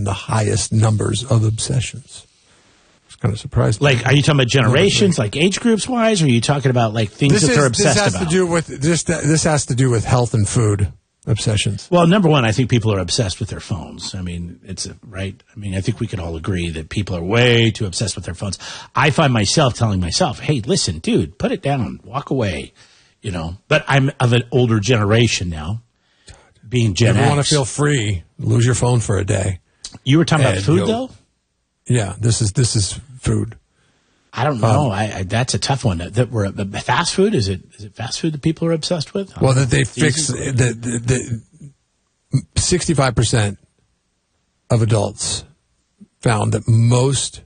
the highest numbers of obsessions. It's kind of surprising. Like, are you talking about generations, like age groups wise, or are you talking about like things that they're obsessed about? This has to do with health and food obsessions. Well, number one, I think people are obsessed with their phones. I mean, right. I mean, I think we could all agree that people are way too obsessed with their phones. I find myself telling myself, hey, listen, dude, put it down, walk away, you know. But I'm of an older generation now, being Gen X. You want to feel free, lose your phone for a day. You were talking about food, though? Yeah, this is food. I don't know. That's a tough one. Fast food? Is it fast food that people are obsessed with? Well, that they fix the 65% of adults found that most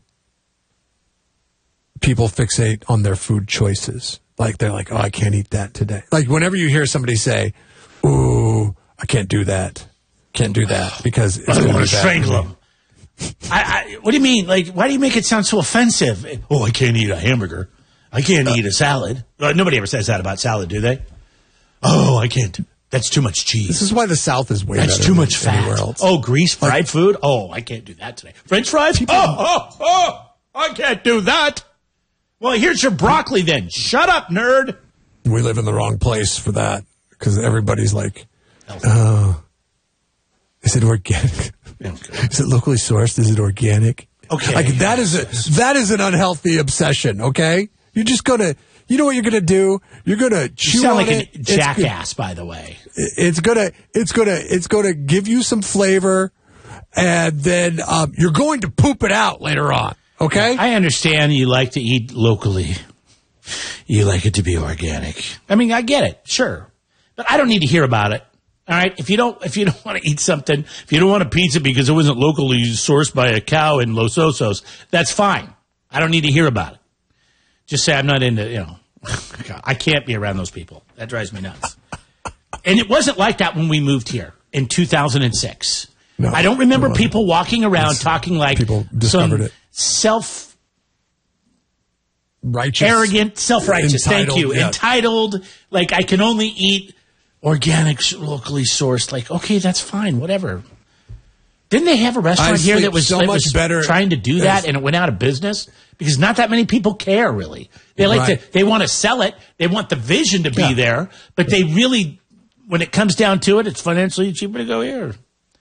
people fixate on their food choices. Like they're like, oh, I can't eat that today. Like whenever you hear somebody say, "Ooh, I can't do that," because it's going to strangle them. What do you mean? Like, why do you make it sound so offensive? Oh, I can't eat a hamburger. I can't eat a salad. Nobody ever says that about salad, do they? Oh, I can't. That's too much cheese. This is why the South is way better. That's too much fat. Else. Oh, grease fried food. Oh, I can't do that today. French fries. I can't do that. Well, here's your broccoli then. Shut up, nerd. We live in the wrong place for that because everybody's like, oh, is it organic? Is it locally sourced? Is it organic? Okay. Like that is an unhealthy obsession, okay? You're just gonna, you know what you're gonna do? You're gonna chew on it. You sound like a jackass, by the way. It's gonna give you some flavor, and then you're going to poop it out later on, okay? I understand you like to eat locally. You like it to be organic. I mean, I get it, sure. But I don't need to hear about it. All right, if you don't want to eat something, if you don't want a pizza because it wasn't locally sourced by a cow in Los Osos, that's fine. I don't need to hear about it. Just say I'm not into, I can't be around those people. That drives me nuts. And it wasn't like that when we moved here in 2006. No, I don't remember people walking around talking like people discovered some it. Righteous, arrogant, self-righteous. Thank you. Yeah. Entitled, like I can only eat organic, locally sourced. Like, okay, that's fine, whatever. Didn't they have a restaurant here that was so much better trying to do that, and it went out of business because not that many people care really. They they want to sell it, they want the vision to be there, but they really, when it comes down to it, it's financially cheaper to go here.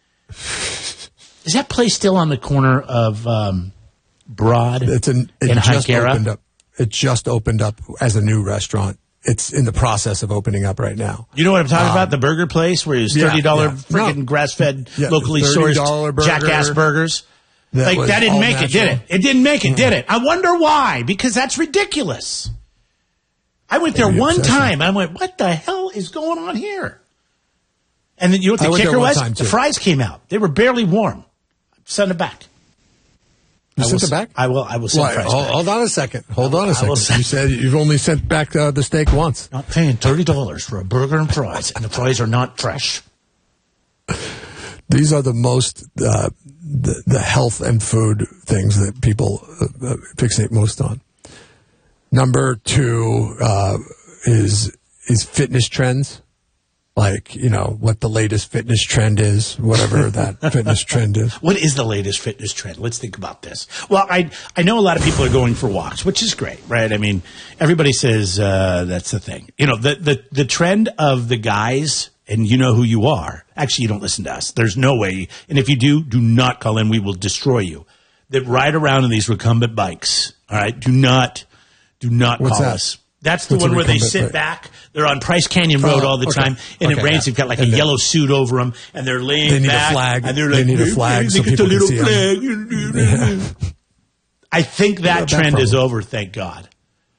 Is that place still on the corner of Broad and Higuera? It just opened up as a new restaurant. It's in the process of opening up right now. You know what I'm talking about? The burger place where it's $30 freaking grass-fed, locally sourced jackass burgers. That didn't make it, did it? It didn't make it, did it? I wonder why. Because that's ridiculous. I went there one time. I went, what the hell is going on here? And then you know what the kicker was? The fries came out. They were barely warm. Send it back. You sent it back? I will send fries back. Hold on a second. You said you've only sent back the steak once. Not paying $30 for a burger and fries, and the fries are not fresh. These are the most the health and food things that people fixate most on. Number 2 is fitness trends. Like, what the latest fitness trend is, whatever that fitness trend is. What is the latest fitness trend? Let's think about this. Well, I know a lot of people are going for walks, which is great, right? I mean, everybody says that's the thing. The trend of the guys, and you know who you are. Actually, you don't listen to us. There's no way. And if you do not call in. We will destroy you. That ride around in these recumbent bikes, all right? Do not call us. That's the one where they sit back. They're on Price Canyon Road all the time, and it rains. They've got like a yellow suit over them, and they're laying back. A flag. And they're like, they need a flag so people can see them. I think that trend is over, thank God.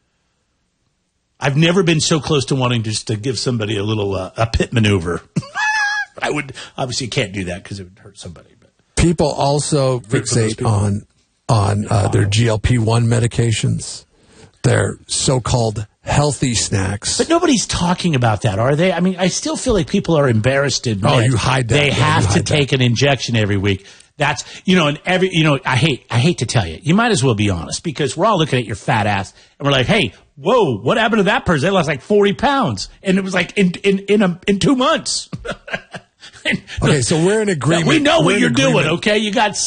I've never been so close to wanting just to give somebody a little a pit maneuver. I would obviously can't do that because it would hurt somebody. But people also fixate on their GLP-1 medications. Their so-called healthy snacks. But nobody's talking about that, are they? I mean, I still feel like people are embarrassed to admit you hide that. They have to take an injection every week. That's, and I hate to tell you, you might as well be honest because we're all looking at your fat ass and we're like, hey, whoa, what happened to that person? They lost like 40 pounds. And it was like in 2 months. Okay, so we're in agreement. We know what you're doing, okay? You got